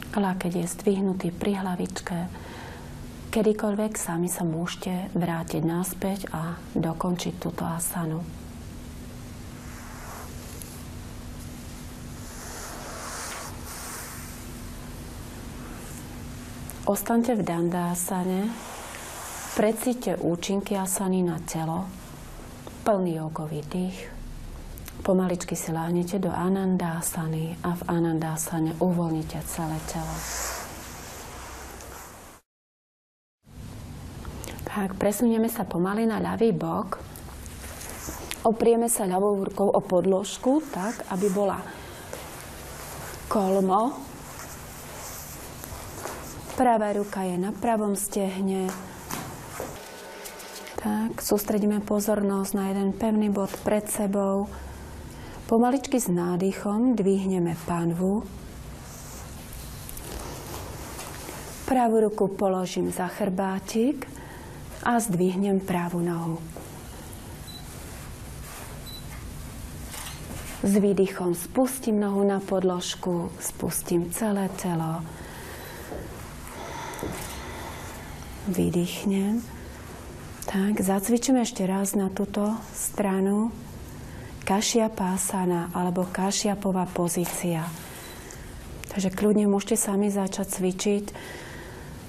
Lakeť je zdvihnutý pri hlavičke. Kedykoľvek sami sa môžete vrátiť naspäť a dokončiť túto asanu. Ostaňte v dandásane, precíťte účinky asany na telo, plný jogový dých. Pomaličky si láhnete do anandásany a v anandásane uvoľnite celé telo. Tak, presunieme sa pomaly na ľavý bok. Oprieme sa ľavou rukou o podložku, tak, aby bola kolmo. Pravá ruka je na pravom stehne. Tak, sústredíme pozornosť na jeden pevný bod pred sebou. Pomaličky s nádychom dvihneme panvu. Pravú ruku položím za chrbátik a zdvihnem pravú nohu. S výdychom spustím nohu na podložku, spustím celé telo. Vydýchnem. Tak, zacvičíme ešte raz na túto stranu. Kašyapasana alebo kašyapová pozícia. Takže kľudne môžete sami začať cvičiť